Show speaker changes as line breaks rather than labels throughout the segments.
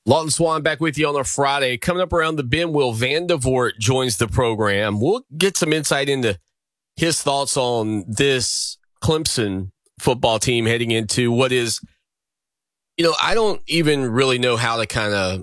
Lawton Swan back with you on a Friday. Coming up around the bend, Will Vandevort joins the program. We'll get some insight into his thoughts on this Clemson football team heading into what is, I don't even really know how to kind of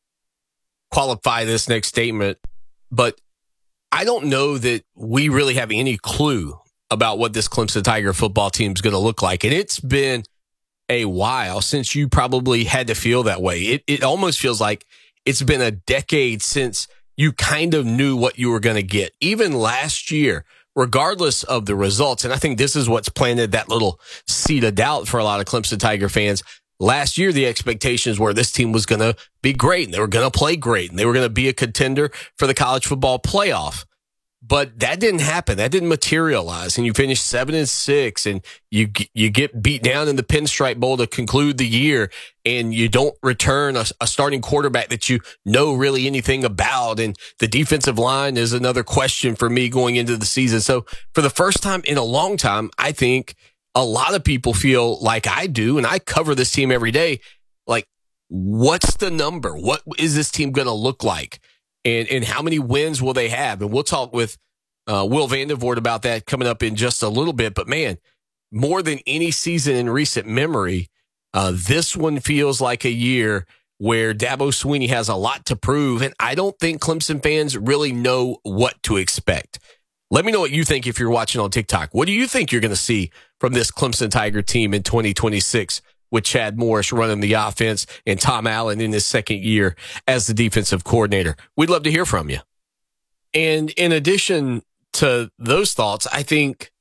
qualify this next statement, but I don't know that we really have any clue about what this Clemson Tiger football team is going to look like. And it's been a while since you probably had to feel that way. It almost feels like it's been a decade since you kind of knew what you were going to get. Even last year, regardless of the results, and I think this is what's planted that little seed of doubt for a lot of Clemson Tiger fans. Last year, the expectations were this team was going to be great, and they were going to play great, and they were going to be a contender for the college football playoff. But that didn't happen. That didn't materialize. And you finish 7-6, and you get beat down in the Pinstripe Bowl to conclude the year, and you don't return a starting quarterback that you know really anything about. And the defensive line is another question for me going into the season. So for the first time in a long time, I think a lot of people feel like I do, and I cover this team every day. Like, what's the number? What is this team going to look like? And how many wins will they have? And we'll talk with Will Vandevort about that coming up in just a little bit. But, man, more than any season in recent memory, this one feels like a year where Dabo Swinney has a lot to prove. And I don't think Clemson fans really know what to expect. Let me know what you think if you're watching on TikTok. What do you think you're going to see from this Clemson Tiger team in 2026? With Chad Morris running the offense and Tom Allen in his second year as the defensive coordinator. We'd love to hear from you. And in addition to those thoughts, I think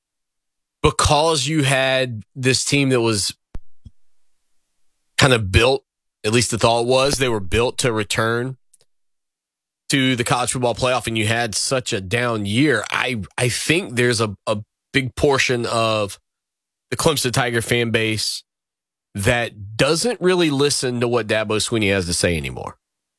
because you had this team that was kind of built, at least the thought was, they were built to return to the college football playoff, and you had such a down year, I think there's a big portion of the Clemson Tiger fan base that doesn't really listen to what Dabo Swinney has to say anymore.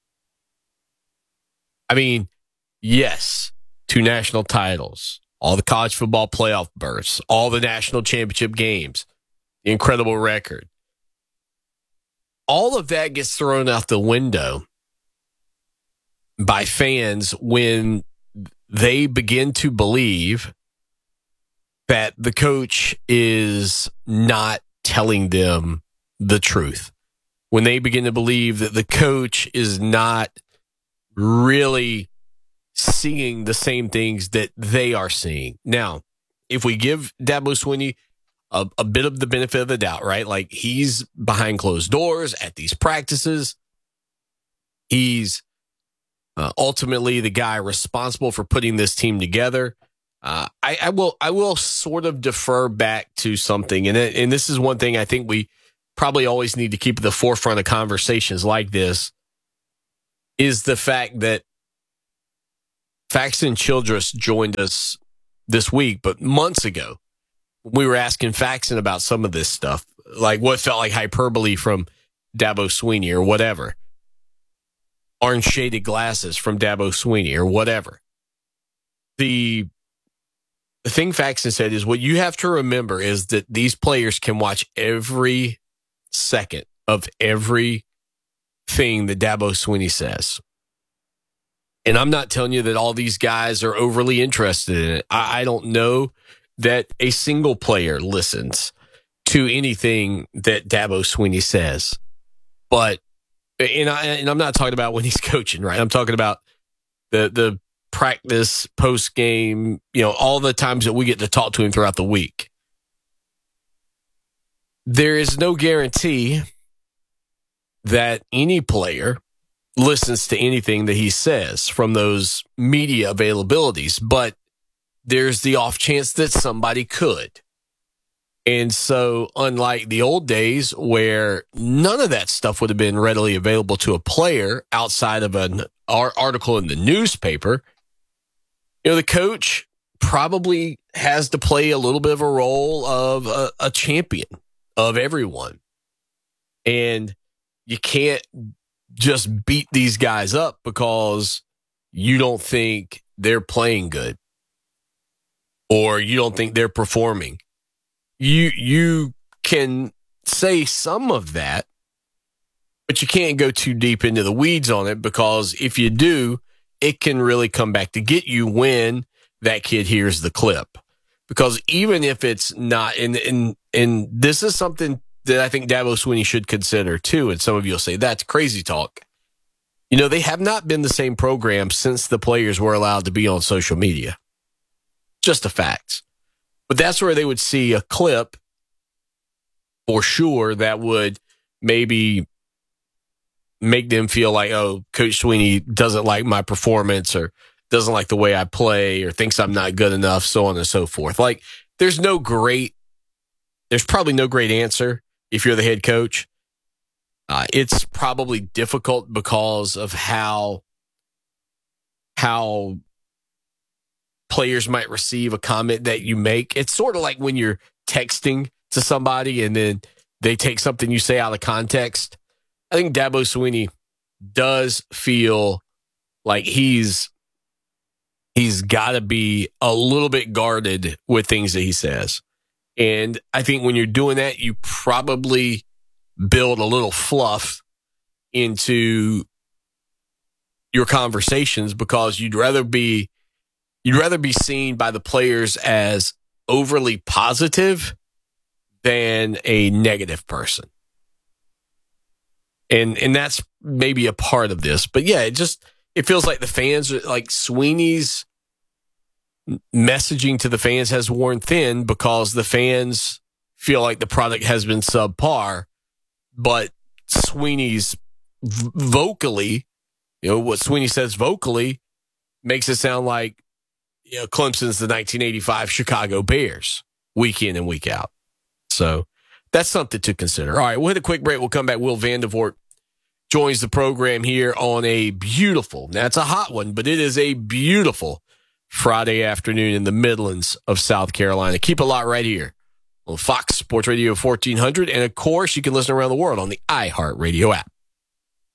I mean, yes, 2 national titles, all the college football playoff berths, all the national championship games, the incredible record. All of that gets thrown out the window by fans when they begin to believe that the coach is not telling them the truth. When they begin to believe that the coach is not really seeing the same things that they are seeing. Now, if we give Dabo Swinney a bit of the benefit of the doubt, right? Like, he's behind closed doors at these practices. He's ultimately the guy responsible for putting this team together. I will sort of defer back to something, and this is one thing I think we probably always need to keep at the forefront of conversations like this, is the fact that Faxon Childress joined us this week, but months ago, we were asking Faxon about some of this stuff, like what felt like hyperbole from Dabo Swinney or whatever, orange-shaded glasses from Dabo Swinney or whatever. The thing Faxon said is, what you have to remember is that these players can watch every second of everything that Dabo Swinney says. And I'm not telling you that all these guys are overly interested in it. I don't know that a single player listens to anything that Dabo Swinney says. But, and I'm not talking about when he's coaching, right? I'm talking about the practice, post game, all the times that we get to talk to him throughout the week. There is no guarantee that any player listens to anything that he says from those media availabilities, but there's the off chance that somebody could. And so, unlike the old days where none of that stuff would have been readily available to a player outside of an article in the newspaper, the coach probably has to play a little bit of a role of a champion of everyone. And you can't just beat these guys up because you don't think they're playing good or you don't think they're performing. You can say some of that, But you can't go too deep into the weeds on it, because if you do, it can really come back to get you when that kid hears the clip. Because even if it's not, and this is something that I think Dabo Swinney should consider too, and some of you will say, that's crazy talk. You know, they have not been the same program since the players were allowed to be on social media. Just a fact. But that's where they would see a clip for sure that would maybe make them feel like, oh, Coach Swinney doesn't like my performance, or doesn't like the way I play, or thinks I'm not good enough, so on and so forth. Like, there's probably no great answer if you're the head coach. It's probably difficult because of how players might receive a comment that you make. It's sort of like when you're texting to somebody and then they take something you say out of context. I think Dabo Swinney does feel like he's got to be a little bit guarded with things that he says. And I think when you're doing that, you probably build a little fluff into your conversations, because you'd rather be seen by the players as overly positive than a negative person. And that's maybe a part of this. But yeah, it feels like the fans, like Swinney's messaging to the fans has worn thin, because the fans feel like the product has been subpar. But Swinney's vocally, what Swinney says vocally makes it sound like, Clemson's the 1985 Chicago Bears week in and week out. So that's something to consider. All right, we'll hit a quick break. We'll come back. Will Vandervoort joins the program here on a beautiful, now it's a hot one, but it is a beautiful Friday afternoon in the Midlands of South Carolina. Keep it locked right here on Fox Sports Radio 1400. And of course, you can listen around the world on the iHeartRadio app.